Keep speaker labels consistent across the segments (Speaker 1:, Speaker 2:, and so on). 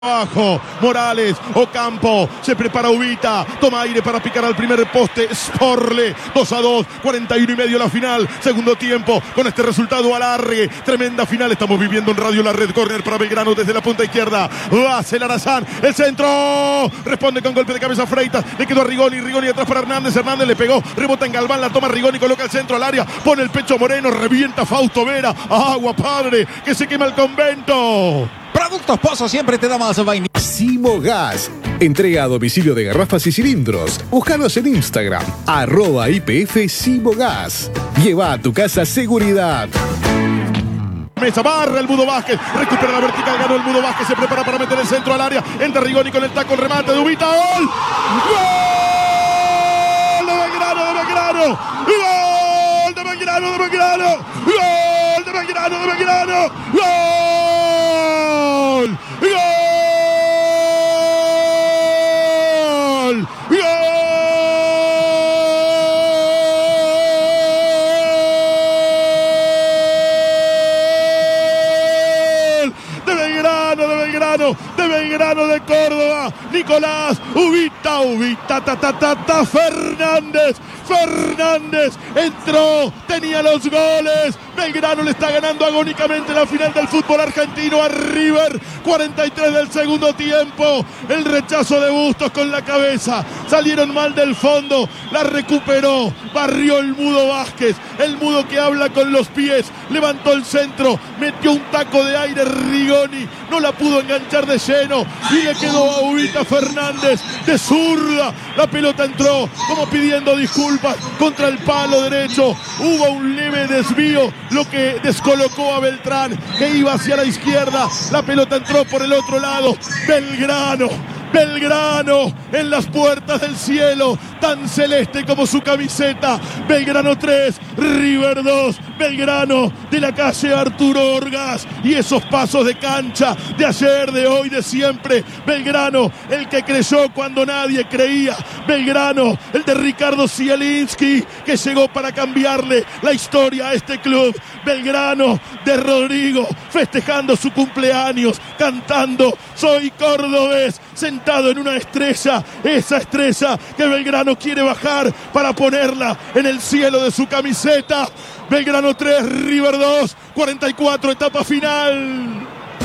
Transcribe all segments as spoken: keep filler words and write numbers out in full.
Speaker 1: Abajo, Morales, Ocampo, se prepara Ubita, toma aire para picar al primer poste, Sporle, dos a dos, cuarenta y uno y medio la final, segundo tiempo, con este resultado alargue, tremenda final, estamos viviendo en Radio La Red, córner para Belgrano desde la punta izquierda, va a ser Arazán, el centro, responde con golpe de cabeza Freitas, le quedó a Rigoni, Rigoni atrás para Hernández, Hernández le pegó, rebota en Galván, la toma Rigoni, coloca el centro al área, pone el pecho Moreno, revienta Fausto Vera, agua padre, que se quema el convento.
Speaker 2: Productos Pozo siempre te da más vaina.
Speaker 3: Simogas. Entrega a domicilio de garrafas y cilindros. Búscanos en Instagram. Arroba I P F Simogas. Lleva a tu casa seguridad.
Speaker 1: Mesa, barra el Mudo Vázquez, recupera la vertical, ganó el Mudo Vázquez, se prepara para meter el centro al área, entra Rigoni con el taco, el remate de Ubita, ¡gol! ¡Gol! ¡De Belgrano, de Belgrano! ¡Gol de Belgrano, de Belgrano! ¡Gol de Belgrano, de Belgrano! ¡Gol! ¡Gol! ¡Gol! De Belgrano, de Belgrano, de Belgrano de Córdoba, Nicolás Ubita, Ubita, ta, ta, ta, ta, Fernández, Fernández, entró, tenía los goles, Belgrano le está ganando agónicamente la final del fútbol argentino a River, cuarenta y tres del segundo tiempo, el rechazo de Bustos con la cabeza, salieron mal del fondo, la recuperó, barrió el Mudo Vázquez, el Mudo que habla con los pies, levantó el centro, metió un taco de aire Rigoni, no la pudo enganchar de lleno y le quedó a Ubita Fernández de zurda, la pelota entró como pidiendo disculpas contra el palo derecho, hubo un leve desvío, lo que descolocó a Beltrán que iba hacia la izquierda, la pelota entró por el otro lado, Belgrano, Belgrano en las puertas del cielo, tan celeste como su camiseta, Belgrano tres, River dos, Belgrano de la calle Arturo Orgaz y esos pasos de cancha de ayer, de hoy, de siempre, Belgrano, el que creyó cuando nadie creía, Belgrano, el de Ricardo Zielinski, que llegó para cambiarle la historia a este club, Belgrano de Rodrigo, festejando su cumpleaños, cantando Soy Cordobés, sentado en una estrella, esa estrella que Belgrano quiere bajar para ponerla en el cielo de su camiseta. Belgrano tres, River dos, cuarenta y cuatro, etapa final.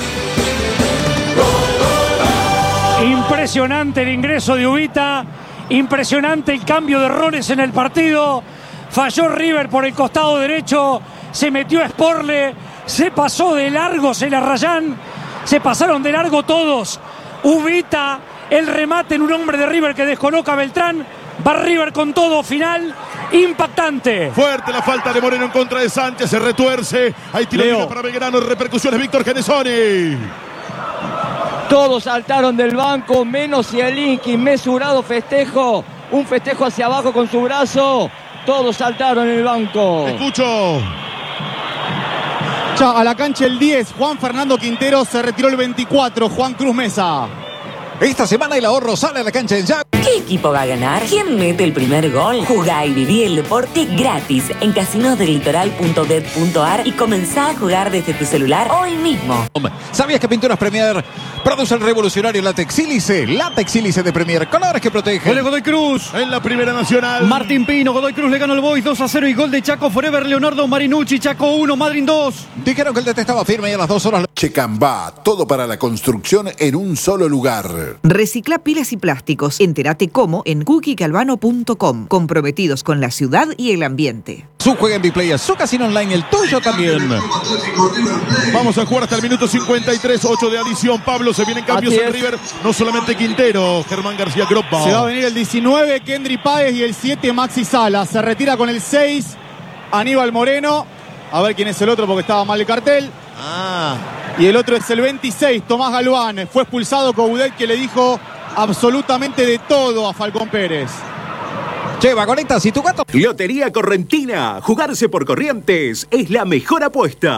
Speaker 4: Impresionante el ingreso de Ubita, impresionante el cambio de roles en el partido. Falló River por el costado derecho, se metió a Sporle, se pasó de largo Celarrayán, se pasaron de largo todos. Ubita, el remate en un hombre de River que descoloca a Beltrán. Va River con todo, final impactante.
Speaker 1: Fuerte la falta de Moreno en contra de Sánchez, se retuerce. Hay tiro libre para Belgrano, repercusiones Víctor Genesoni.
Speaker 5: Todos saltaron del banco, menos Zielinski, mesurado festejo. Un festejo hacia abajo con su brazo. Todos saltaron en el banco.
Speaker 1: Escucho.
Speaker 6: Ya a la cancha el diez, Juan Fernando Quintero, se retiró el veinticuatro, Juan Cruz Mesa.
Speaker 2: Esta semana el ahorro sale a la cancha del Ya.
Speaker 7: ¿Qué equipo va a ganar? ¿Quién mete el primer gol? Jugá y viví el deporte gratis en casinos del litoral punto bet punto ar y comenzá a jugar desde tu celular hoy mismo.
Speaker 2: ¿Sabías que Pinturas Premier produce el revolucionario látex sílice? Látex sílice de Premier, colores que protegen.
Speaker 8: Gol de Godoy Cruz.
Speaker 1: En la primera nacional.
Speaker 8: Martín Pino, Godoy Cruz le ganó al Boys dos a cero y gol de Chaco Forever, Leonardo Marinucci, Chaco uno, Madrid dos.
Speaker 2: Dijeron que el D T estaba firme y a las dos horas...
Speaker 9: Checambá, todo para la construcción en un solo lugar.
Speaker 10: Recicla pilas y plásticos. Entérate cómo en cookie calvano punto com. Comprometidos con la ciudad y el ambiente.
Speaker 2: Su juega en Biplay, su casino online, el tuyo también.
Speaker 1: Vamos a jugar hasta el minuto cincuenta y tres, ocho de adición. Pablo, se vienen cambios en River. No solamente Quintero, Germán García Gropa.
Speaker 6: Se va a venir el diecinueve, Kendry Páez, y el siete, Maxi Sala. Se retira con el seis, Aníbal Moreno. A ver quién es el otro porque estaba mal el cartel.
Speaker 1: Ah.
Speaker 6: Y el otro es el veintiséis, Tomás Galván. Fue expulsado Coudet, que le dijo absolutamente de todo a Falcón Pérez.
Speaker 2: Che, vagonetas, ¿y tu gato?
Speaker 11: Lotería Correntina. Jugarse por Corrientes es la mejor apuesta.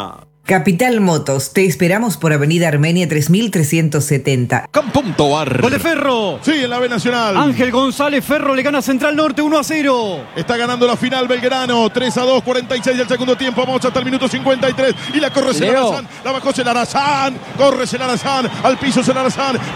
Speaker 10: Capital Motos, te esperamos por Avenida Armenia tres mil trescientos setenta.
Speaker 2: Punto ar.
Speaker 8: Gol de Ferro.
Speaker 1: Sí, en la B Nacional.
Speaker 8: Ángel González Ferro le gana Central Norte uno a cero.
Speaker 1: Está ganando la final Belgrano. tres a dos, cuarenta y seis del segundo tiempo. Vamos hasta el minuto cincuenta y tres. Y la corre Selarazán. La bajó Selarazán. Corre Selarazán. Al piso Selarazán.